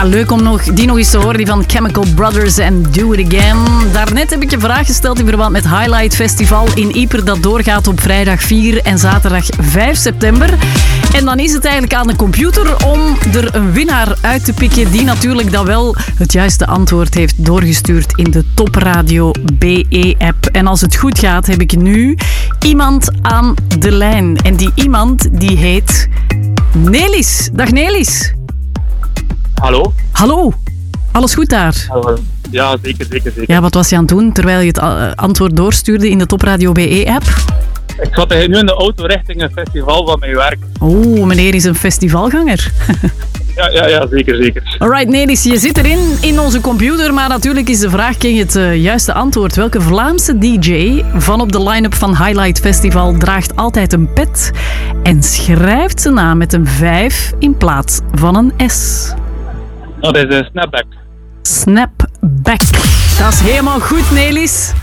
Ja, leuk om die nog eens te horen, die van Chemical Brothers en Do It Again. Daarnet heb ik een vraag gesteld in verband met Highlight Festival in Ieper, dat doorgaat op vrijdag 4 en zaterdag 5 september. En dan is het eigenlijk aan de computer om er een winnaar uit te pikken die natuurlijk dan wel het juiste antwoord heeft doorgestuurd in de Top Radio BE-app. En als het goed gaat, heb ik nu iemand aan de lijn. En die iemand, die heet Nelis. Dag Nelis. Hallo? Hallo. Alles goed daar? Ja, zeker. Ja, wat was je aan het doen terwijl je het antwoord doorstuurde in de Top Radio BE-app? Ik zat nu in de auto richting een festival van mijn werk. Oh, meneer is een festivalganger. Ja, zeker. Alright, Nelis, je zit erin in onze computer, maar natuurlijk is de vraag, ken je het juiste antwoord? Welke Vlaamse DJ van op de line-up van Highlight Festival draagt altijd een pet en schrijft zijn naam met een 5 in plaats van een S? Dat is een Snapback. Snapback. Dat is helemaal goed, Nelis.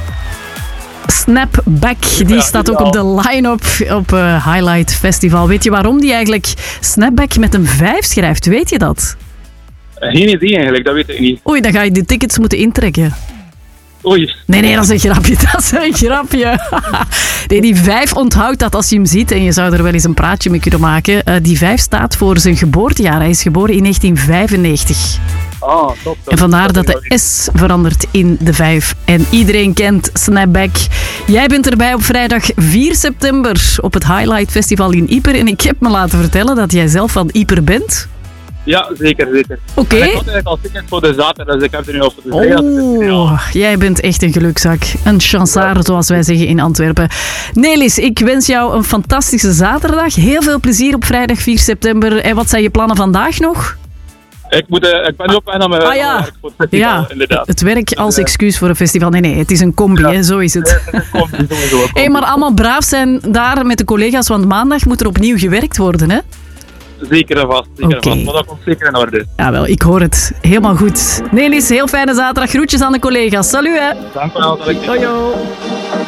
Snapback, die staat ook op de line-up op Highlight Festival. Weet je waarom die eigenlijk Snapback met een 5 schrijft? Weet je dat? Geen idee eigenlijk, dat weet ik niet. Oei, dan ga je de tickets moeten intrekken. Oei. Nee, dat is een grapje. Nee, die 5 onthoudt dat als je hem ziet en je zou er wel eens een praatje mee kunnen maken. Die 5 staat voor zijn geboortejaar. Hij is geboren in 1995. Ah, top. En vandaar dat de S verandert in de 5. En iedereen kent Snapback. Jij bent erbij op vrijdag 4 september op het Highlight Festival in Ieper. En ik heb me laten vertellen dat jij zelf van Ieper bent. Ja, zeker. Oké. Ik had eigenlijk al tickets voor de zaterdag, dus ik heb er nu op de vrijdag. Oh, jij bent echt een gelukzak. Een chansaar, zoals wij zeggen in Antwerpen. Nelis, ik wens jou een fantastische zaterdag. Heel veel plezier op vrijdag 4 september. En wat zijn je plannen vandaag nog? Ik ben nu op weg naar mijn werk voor het festival, inderdaad. Het werk als excuus voor een festival. Nee, het is een combi, hè, zo is het. Het is een combi, sowieso. Maar allemaal braaf zijn daar met de collega's, want maandag moet er opnieuw gewerkt worden, hè? Zeker en vast. Maar dat komt zeker in orde. Jawel, ik hoor het. Helemaal goed. Nelis, heel fijne zaterdag. Groetjes aan de collega's. Salut, hè. Dank u wel. Hoi.